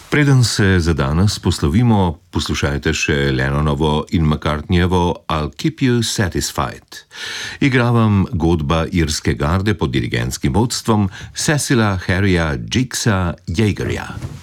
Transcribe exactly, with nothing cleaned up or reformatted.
Preden se za danes poslovimo, poslušajte še Lennonovo in McCartneyjevo I'll Keep You Satisfied. Igra vam godba irske garde pod dirigentskim vodstvom Cecila Harryja Jiggsa Jaegerja.